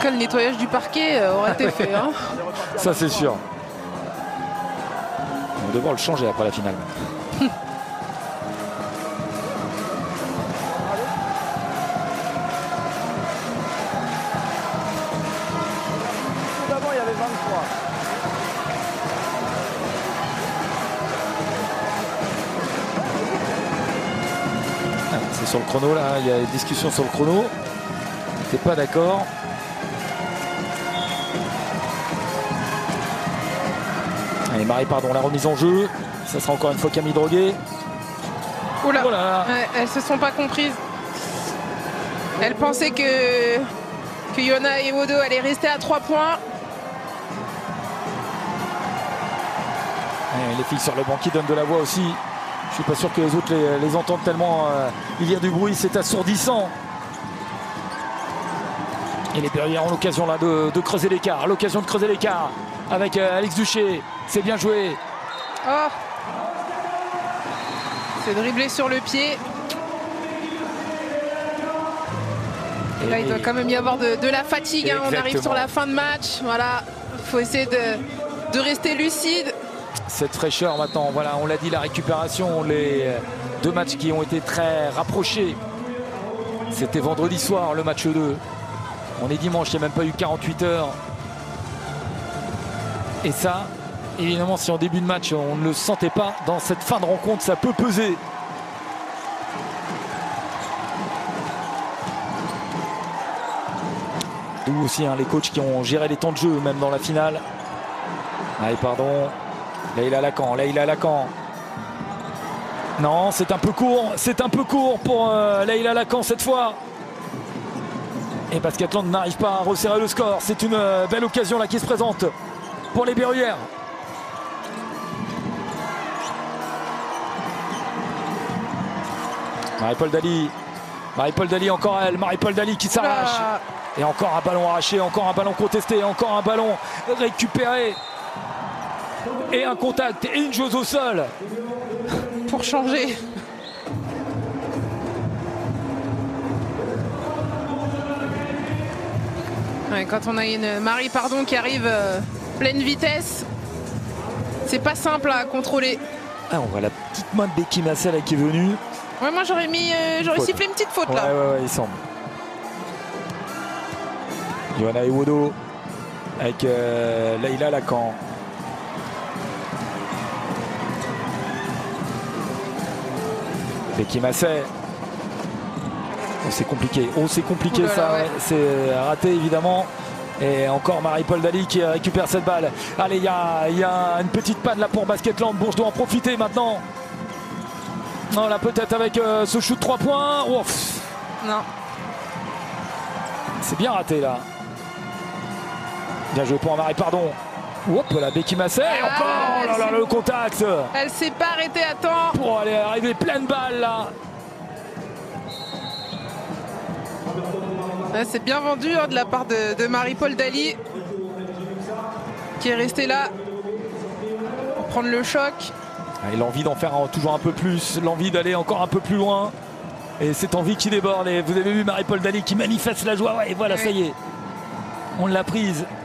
cas, le nettoyage du parquet aurait été fait. Hein. Ça, c'est sûr. On va devoir le changer après la finale. D'avant, il y avait 23. C'est sur le chrono là, il y a des discussions sur le chrono. T'es pas d'accord. Allez, Marie, pardon, la remise en jeu. Ça sera encore une fois Camille Droguet. Oula, Voilà. ouais, elles se sont pas comprises. Elles pensaient que Yona et Wodo allaient rester à 3 points. Et les filles sur le banc qui donnent de la voix aussi. Je suis pas sûr que les autres les entendent tellement. Il y a du bruit, c'est assourdissant. Et les Berrières ont l'occasion là de creuser l'écart. L'occasion de creuser l'écart avec Alex Duché. C'est bien joué. Oh, c'est dribblé sur le pied. Et là, il doit quand même y avoir de la fatigue. Hein. On arrive sur la fin de match. Voilà, il faut essayer de rester lucide. Cette fraîcheur maintenant, voilà, on l'a dit, la récupération, les deux matchs qui ont été très rapprochés. C'était vendredi soir, le match 2. On est dimanche, il n'y a même pas eu 48 heures. Et ça, évidemment, si en début de match, on ne le sentait pas, dans cette fin de rencontre, ça peut peser. D'où aussi les coachs qui ont géré les temps de jeu, même dans la finale. Allez, pardon. Leïla Lacan. Non, c'est un peu court pour Leïla Lacan cette fois. Et Basketland n'arrive pas à resserrer le score. C'est une belle occasion là qui se présente pour les Berruyères. Marie-Paul Dali, encore elle. Marie-Paul Dali qui s'arrache. Et encore un ballon arraché, encore un ballon contesté, encore un ballon récupéré. Et un contact et une chose au sol. Pour changer. Ouais, quand on a une Marie qui arrive pleine vitesse, c'est pas simple à contrôler. Ah, on voit la petite main de Becky Massel qui est venue. Ouais, moi j'aurais sifflé une petite faute là. Ouais, il semble. Johanna Ewodo avec Leïla Lacan. Becky Massel. Oh, c'est compliqué. Oh, c'est compliqué. Oulala, ça. Ouais. C'est raté évidemment. Et encore Marie-Paul Dali qui récupère cette balle. Allez, il y a une petite panne là pour Basketland. Bourges doit en profiter maintenant. Non, là peut-être avec ce shoot 3 points. Ouf. Non. C'est bien raté là. Bien joué pour Marie, pardon. Hop, la Becky Massel. Encore oh là là, le contact. Elle s'est pas arrêtée à temps. Pour aller arriver pleine balle là. Ouais, c'est bien vendu hein, de la part de Marie-Paul Dali qui est restée là pour prendre le choc. Et l'envie d'en faire toujours un peu plus, l'envie d'aller encore un peu plus loin. Et cette envie qui déborde. Et vous avez vu Marie-Paul Dali qui manifeste la joie. Ouais, et voilà, ça y est. On l'a prise.